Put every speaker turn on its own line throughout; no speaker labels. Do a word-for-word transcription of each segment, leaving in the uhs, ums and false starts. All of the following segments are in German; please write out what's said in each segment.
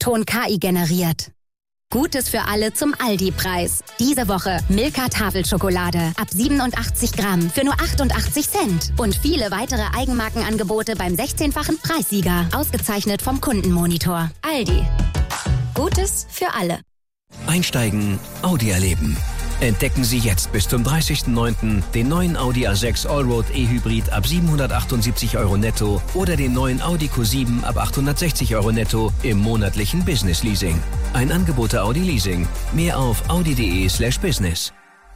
Ton K I generiert. Gutes für alle zum Aldi-Preis. Diese Woche Milka Tafelschokolade ab siebenundachtzig Gramm für nur achtundachtzig Cent. Und viele weitere Eigenmarkenangebote beim sechzehnfachen Preissieger. Ausgezeichnet vom Kundenmonitor. Aldi. Gutes für alle.
Einsteigen, Audi erleben. Entdecken Sie jetzt bis zum dreißigsten neunten den neuen Audi A sechs Allroad E-Hybrid ab siebenhundertachtundsiebzig Euro netto oder den neuen Audi Q sieben ab achthundertsechzig Euro netto im monatlichen Business Leasing. Ein Angebot der Audi Leasing. Mehr auf audi.de slash business.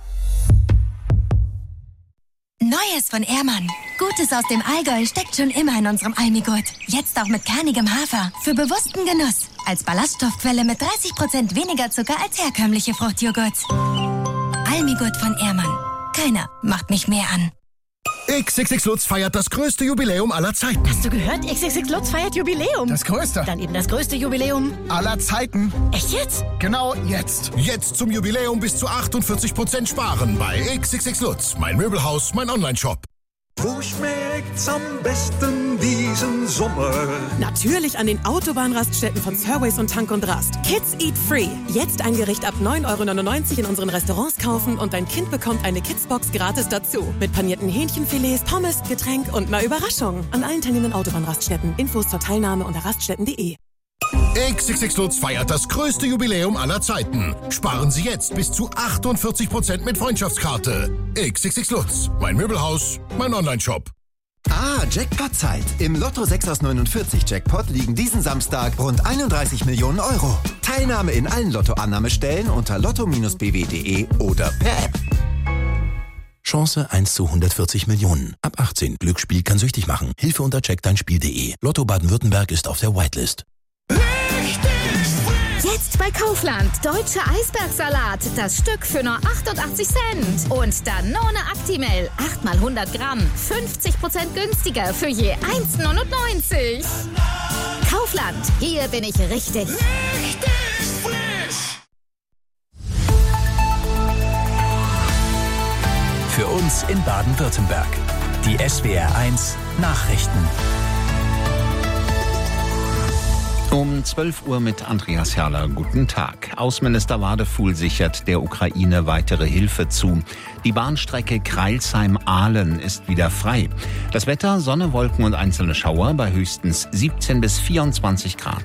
Neues von Ehrmann. Gutes aus dem Allgäu steckt schon immer in unserem Almigurt. Jetzt auch mit kernigem Hafer. Für bewussten Genuss. Als Ballaststoffquelle mit dreißig Prozent weniger Zucker als herkömmliche Fruchtjoghurts. Almigurt von Ehrmann. Keiner macht mich mehr an.
X X X Lutz feiert das größte Jubiläum aller Zeiten.
Hast du gehört? X X X Lutz feiert Jubiläum.
Das größte.
Dann eben das größte Jubiläum
aller Zeiten.
Echt jetzt?
Genau jetzt. Jetzt zum Jubiläum bis zu achtundvierzig Prozent sparen bei X X X Lutz. Mein Möbelhaus, mein Online-Shop.
Wo schmeckt's am besten diesen Sommer?
Natürlich an den Autobahnraststätten von Surways und Tank und Rast. Kids Eat Free. Jetzt ein Gericht ab neun Euro neunundneunzig in unseren Restaurants kaufen und dein Kind bekommt eine Kidsbox gratis dazu. Mit panierten Hähnchenfilets, Pommes, Getränk und einer Überraschung. An allen teilnehmenden Autobahnraststätten. Infos zur Teilnahme unter raststätten punkt de.
X X X Lutz feiert das größte Jubiläum aller Zeiten. Sparen Sie jetzt bis zu achtundvierzig Prozent mit Freundschaftskarte. X X X Lutz. Mein Möbelhaus, mein Online-Shop.
Ah, Jackpot-Zeit. Im Lotto sechs aus neunundvierzig Jackpot liegen diesen Samstag rund einunddreißig Millionen Euro. Teilnahme in allen Lotto-Annahmestellen unter lotto Bindestrich b w punkt de oder per App.
Chance eins zu hundertvierzig Millionen. Ab achtzehn. Glücksspiel kann süchtig machen. Hilfe unter check dein Spiel punkt de. Lotto Baden-Württemberg ist auf der Whitelist.
Jetzt bei Kaufland. Deutscher Eisbergsalat. Das Stück für nur achtundachtzig Cent. Und Danone Actimel. acht mal hundert Gramm. fünfzig Prozent günstiger für je eins neunundneunzig. Kaufland. Hier bin ich richtig. Richtig frisch.
Für uns in Baden-Württemberg. Die S W R eins Nachrichten.
Um zwölf Uhr mit Andreas Herrler. Guten Tag. Außenminister Wadefuhl sichert der Ukraine weitere Hilfe zu. Die Bahnstrecke Crailsheim-Ahlen ist wieder frei. Das Wetter, Sonne, Wolken und einzelne Schauer bei höchstens siebzehn bis vierundzwanzig Grad.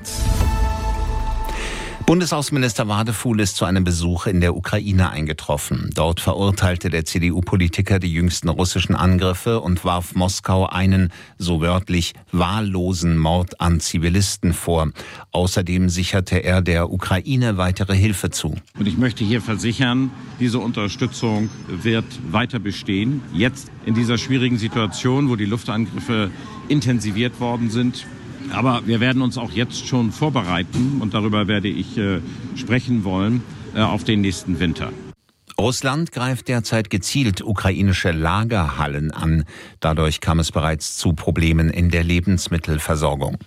Bundesaußenminister Wadefuhl ist zu einem Besuch in der Ukraine eingetroffen. Dort verurteilte der C D U-Politiker die jüngsten russischen Angriffe und warf Moskau einen, so wörtlich, wahllosen Mord an Zivilisten vor. Außerdem sicherte er der Ukraine weitere Hilfe zu.
Und ich möchte hier versichern, diese Unterstützung wird weiter bestehen. Jetzt in dieser schwierigen Situation, wo die Luftangriffe intensiviert worden sind. Aber wir werden uns auch jetzt schon vorbereiten, und darüber werde ich äh, sprechen wollen, äh, auf den nächsten Winter.
Russland greift derzeit gezielt ukrainische Lagerhallen an. Dadurch kam es bereits zu Problemen in der Lebensmittelversorgung.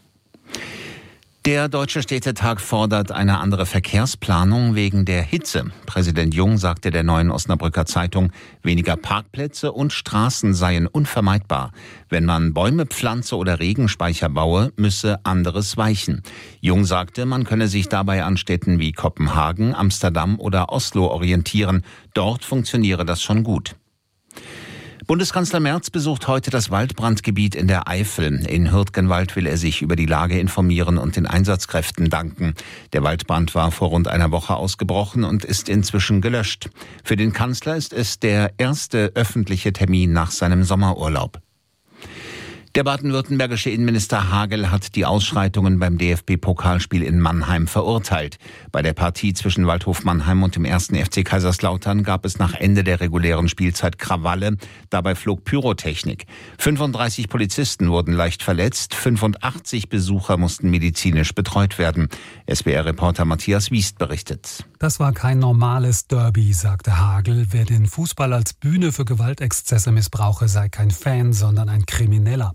Der Deutsche Städtetag fordert eine andere Verkehrsplanung wegen der Hitze. Präsident Jung sagte der Neuen Osnabrücker Zeitung, weniger Parkplätze und Straßen seien unvermeidbar. Wenn man Bäume pflanze oder Regenspeicher baue, müsse anderes weichen. Jung sagte, man könne sich dabei an Städten wie Kopenhagen, Amsterdam oder Oslo orientieren. Dort funktioniere das schon gut. Bundeskanzler Merz besucht heute das Waldbrandgebiet in der Eifel. In Hürtgenwald will er sich über die Lage informieren und den Einsatzkräften danken. Der Waldbrand war vor rund einer Woche ausgebrochen und ist inzwischen gelöscht. Für den Kanzler ist es der erste öffentliche Termin nach seinem Sommerurlaub. Der baden-württembergische Innenminister Hagel hat die Ausschreitungen beim D F B-Pokalspiel in Mannheim verurteilt. Bei der Partie zwischen Waldhof Mannheim und dem ersten F C Kaiserslautern gab es nach Ende der regulären Spielzeit Krawalle. Dabei flog Pyrotechnik. fünfunddreißig Polizisten wurden leicht verletzt, fünfundachtzig Besucher mussten medizinisch betreut werden. S W R-Reporter Matthias Wiest berichtet.
Das war kein normales Derby, sagte Hagel. Wer den Fußball als Bühne für Gewaltexzesse missbrauche, sei kein Fan, sondern ein Krimineller.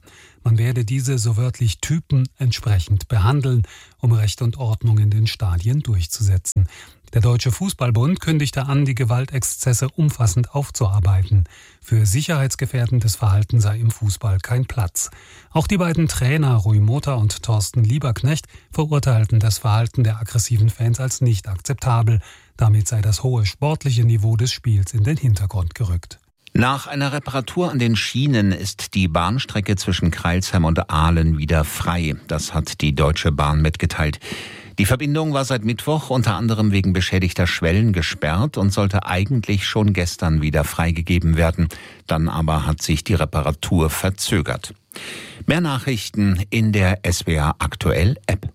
Man werde diese so wörtlich Typen entsprechend behandeln, um Recht und Ordnung in den Stadien durchzusetzen. Der Deutsche Fußballbund kündigte an, die Gewaltexzesse umfassend aufzuarbeiten. Für sicherheitsgefährdendes Verhalten sei im Fußball kein Platz. Auch die beiden Trainer Rui Mota und Thorsten Lieberknecht verurteilten das Verhalten der aggressiven Fans als nicht akzeptabel. Damit sei das hohe sportliche Niveau des Spiels in den Hintergrund gerückt.
Nach einer Reparatur an den Schienen ist die Bahnstrecke zwischen Crailsheim und Aalen wieder frei. Das hat die Deutsche Bahn mitgeteilt. Die Verbindung war seit Mittwoch unter anderem wegen beschädigter Schwellen gesperrt und sollte eigentlich schon gestern wieder freigegeben werden. Dann aber hat sich die Reparatur verzögert. Mehr Nachrichten in der S W R Aktuell App.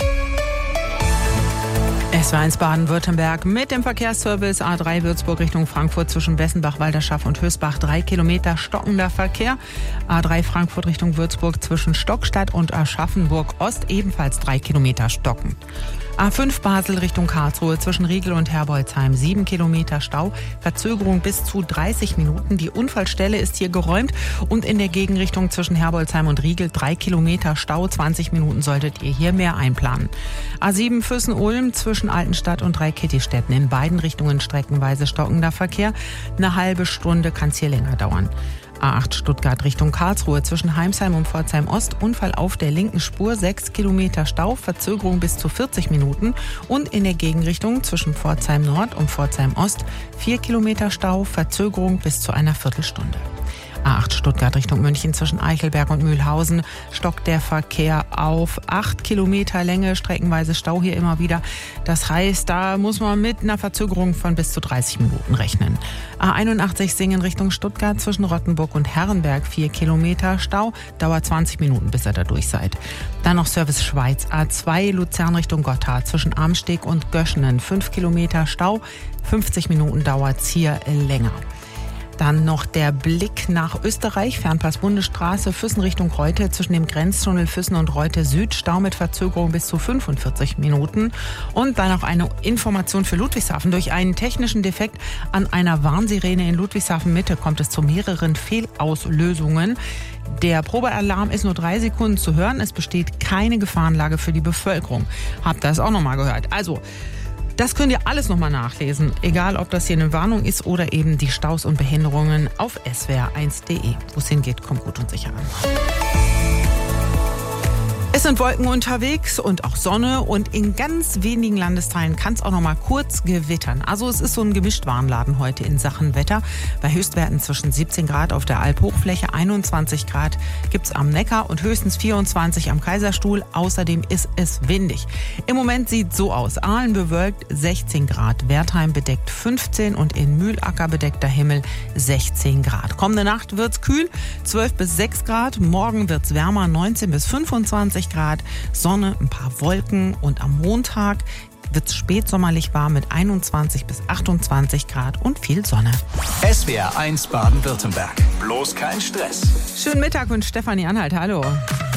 S W R eins Baden-Württemberg mit dem Verkehrsservice A drei Würzburg Richtung Frankfurt zwischen Bessenbach, Walderschaff und Hösbach drei Kilometer stockender Verkehr. A drei Frankfurt Richtung Würzburg zwischen Stockstadt und Aschaffenburg Ost ebenfalls drei Kilometer stockend. A fünf Basel Richtung Karlsruhe zwischen Riegel und Herbolzheim sieben Kilometer Stau, Verzögerung bis zu dreißig Minuten. Die Unfallstelle ist hier geräumt und in der Gegenrichtung zwischen Herbolzheim und Riegel drei Kilometer Stau, zwanzig Minuten solltet ihr hier mehr einplanen. A sieben Füssen-Ulm zwischen Altenstadt und Dreikitti-Städten in beiden Richtungen streckenweise stockender Verkehr. Eine halbe Stunde kann es hier länger dauern. A acht Stuttgart Richtung Karlsruhe zwischen Heimsheim und Pforzheim Ost, Unfall auf der linken Spur, sechs Kilometer Stau, Verzögerung bis zu vierzig Minuten und in der Gegenrichtung zwischen Pforzheim Nord und Pforzheim Ost vier Kilometer Stau, Verzögerung bis zu einer Viertelstunde. A acht Stuttgart Richtung München zwischen Eichelberg und Mühlhausen stockt der Verkehr auf acht Kilometer Länge, streckenweise Stau hier immer wieder. Das heißt, da muss man mit einer Verzögerung von bis zu dreißig Minuten rechnen. A einundachtzig Singen Richtung Stuttgart zwischen Rottenburg und Herrenberg vier Kilometer Stau, dauert zwanzig Minuten, bis ihr da durch seid. Dann noch Service Schweiz A zwei Luzern Richtung Gotthard zwischen Amsteg und Göschenen fünf Kilometer Stau, fünfzig Minuten dauert's hier länger. Dann noch der Blick nach Österreich, Fernpass Bundesstraße, Füssen Richtung Reute, zwischen dem Grenztunnel Füssen und Reute Süd, Stau mit Verzögerung bis zu fünfundvierzig Minuten. Und dann noch eine Information für Ludwigshafen. Durch einen technischen Defekt an einer Warnsirene in Ludwigshafen Mitte kommt es zu mehreren Fehlauslösungen. Der Probealarm ist nur drei Sekunden zu hören. Es besteht keine Gefahrenlage für die Bevölkerung. Habt ihr das auch nochmal gehört? Also, das könnt ihr alles nochmal nachlesen, egal ob das hier eine Warnung ist oder eben die Staus und Behinderungen auf S W R eins punkt de. Wo es hingeht, kommt gut und sicher an. Es sind Wolken unterwegs und auch Sonne und in ganz wenigen Landesteilen kann es auch noch mal kurz gewittern. Also es ist so ein Gemischtwarenladen heute in Sachen Wetter. Bei Höchstwerten zwischen siebzehn Grad auf der Alphochfläche, einundzwanzig Grad gibt's am Neckar und höchstens vierundzwanzig am Kaiserstuhl. Außerdem ist es windig. Im Moment sieht so aus: Aalen bewölkt sechzehn Grad, Wertheim bedeckt fünfzehn und in Mühlacker bedeckter Himmel sechzehn Grad. Kommende Nacht wird's kühl, zwölf bis sechs Grad. Morgen wird's wärmer, neunzehn bis fünfundzwanzig Grad, Sonne, ein paar Wolken und am Montag wird es spätsommerlich warm mit einundzwanzig bis achtundzwanzig Grad und viel Sonne.
S W R eins Baden-Württemberg. Bloß kein Stress.
Schönen Mittag und Stefanie Anhalt, hallo.